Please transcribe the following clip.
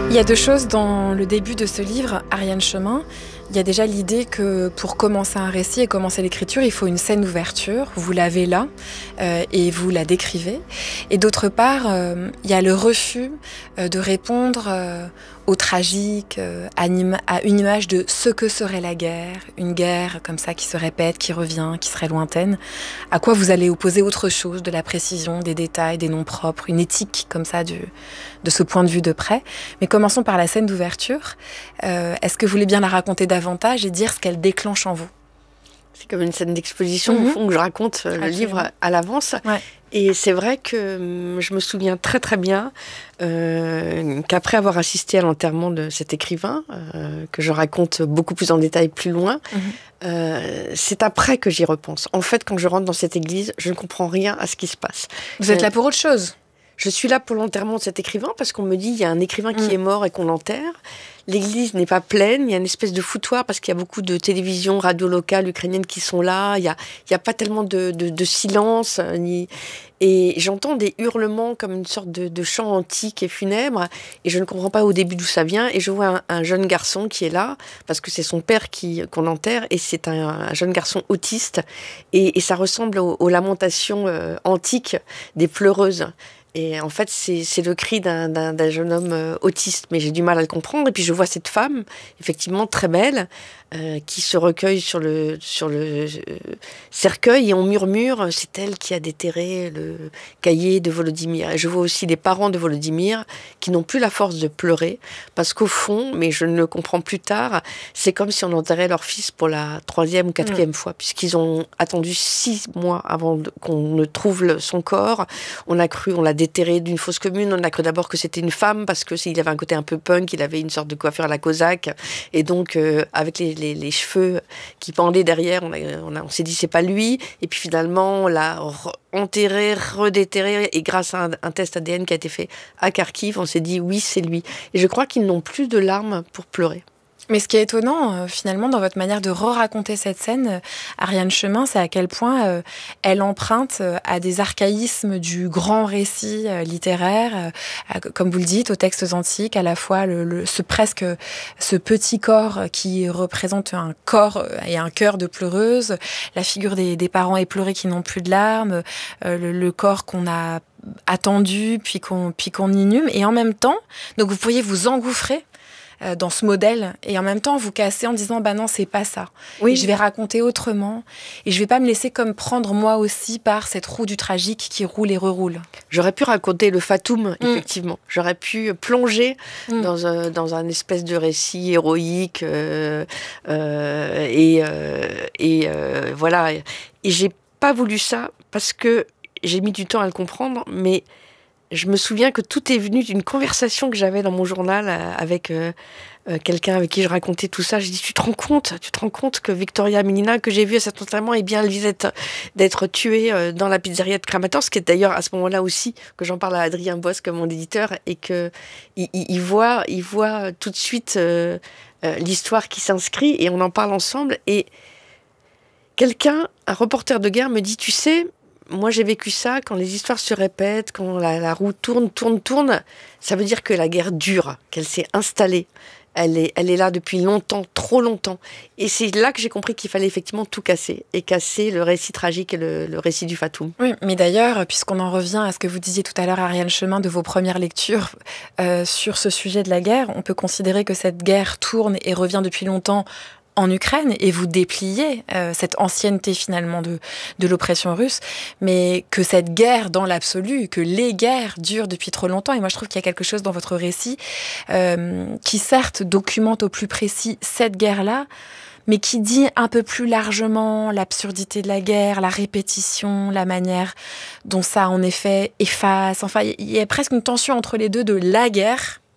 Il y a deux choses dans le début de ce livre, Ariane Chemin. Il y a déjà l'idée que pour commencer un récit et commencer l'écriture, il faut une scène d'ouverture. Vous l'avez là et vous la décrivez. Et d'autre part, il y a le refus de répondre au tragique, à une image de ce que serait la guerre. Une guerre comme ça qui se répète, qui revient, qui serait lointaine. À quoi vous allez opposer autre chose, de la précision, des détails, des noms propres, une éthique comme ça de ce point de vue de près. Mais commençons par la scène d'ouverture. Est-ce que vous voulez bien la raconter davantage et dire ce qu'elle déclenche en vous ? C'est comme une scène d'exposition, au fond, que je raconte le livre à l'avance. Ouais. Et c'est vrai que je me souviens très très bien qu'après avoir assisté à l'enterrement de cet écrivain, que je raconte beaucoup plus en détail plus loin, c'est après que j'y repense. En fait, quand je rentre dans cette église, je ne comprends rien à ce qui se passe. Vous êtes là pour autre chose ? Je suis là pour l'enterrement de cet écrivain parce qu'on me dit il y a un écrivain qui est mort et qu'on l'enterre. L'église n'est pas pleine, il y a une espèce de foutoir parce qu'il y a beaucoup de télévisions, radios locales ukrainiennes qui sont là. Il y a pas tellement de silence. Et j'entends des hurlements comme une sorte de chant antique et funèbre. Et je ne comprends pas au début d'où ça vient. Et je vois un jeune garçon qui est là parce que c'est son père qu'on enterre. Et c'est un jeune garçon autiste. Et ça ressemble aux lamentations antiques des pleureuses. Et en fait, c'est le cri d'un jeune homme autiste, mais j'ai du mal à le comprendre. Et puis je vois cette femme, effectivement très belle, qui se recueille sur le cercueil et on murmure, c'est elle qui a déterré le cahier de Volodymyr. Et je vois aussi les parents de Volodymyr qui n'ont plus la force de pleurer, parce qu'au fond, mais je ne le comprends plus tard, c'est comme si on enterrait leur fils pour la 3e ou 4e fois, puisqu'ils ont attendu 6 mois avant qu'on ne trouve son corps. On l'a déterré d'une fosse commune, on a cru d'abord que c'était une femme, parce qu'il avait un côté un peu punk, il avait une sorte de coiffure à la cosaque, et donc avec les cheveux qui pendaient derrière, on s'est dit c'est pas lui, et puis finalement on l'a enterré, redéterré, et grâce à un test ADN qui a été fait à Kharkiv, on s'est dit oui c'est lui. Et je crois qu'ils n'ont plus de larmes pour pleurer. Mais ce qui est étonnant, finalement, dans votre manière de re-raconter cette scène, Ariane Chemin, c'est à quel point elle emprunte à des archaïsmes du grand récit littéraire, comme vous le dites, aux textes antiques, à la fois ce petit corps qui représente un corps et un cœur de pleureuse, la figure des parents éplorés qui n'ont plus de larmes, le corps qu'on a attendu, puis qu'on inhume, et en même temps, donc vous pourriez vous engouffrer dans ce modèle, et en même temps vous casser en disant bah non c'est pas ça, oui. Et je vais raconter autrement et je vais pas me laisser comme prendre moi aussi par cette roue du tragique qui roule et reroule. J'aurais pu raconter le fatum, effectivement, j'aurais pu plonger dans un espèce de récit héroïque voilà, et j'ai pas voulu ça parce que j'ai mis du temps à le comprendre, mais je me souviens que tout est venu d'une conversation que j'avais dans mon journal avec quelqu'un avec qui je racontais tout ça. J'ai dit, tu te rends compte que Victoria Amelina, que j'ai vue à cet enterrement, eh bien, elle vient d'être tuée dans la pizzeria de Kramatorsk, qui est d'ailleurs à ce moment-là aussi que j'en parle à Adrien Bosque, mon éditeur, et que il voit tout de suite l'histoire qui s'inscrit, et on en parle ensemble. Et un reporter de guerre me dit, tu sais, moi, j'ai vécu ça, quand les histoires se répètent, quand la roue tourne, ça veut dire que la guerre dure, qu'elle s'est installée. Elle est là depuis longtemps, trop longtemps. Et c'est là que j'ai compris qu'il fallait effectivement tout casser. Et casser le récit tragique et le récit du fatum. Oui, mais d'ailleurs, puisqu'on en revient à ce que vous disiez tout à l'heure, Ariane Chemin, de vos premières lectures sur ce sujet de la guerre, on peut considérer que cette guerre tourne et revient depuis longtemps en Ukraine, et vous dépliez cette ancienneté finalement de l'oppression russe, mais que cette guerre dans l'absolu, que les guerres durent depuis trop longtemps. Et moi je trouve qu'il y a quelque chose dans votre récit qui certes documente au plus précis cette guerre-là, mais qui dit un peu plus largement l'absurdité de la guerre, la répétition, la manière dont ça en effet efface. Enfin, il y a presque une tension entre les deux de la guerre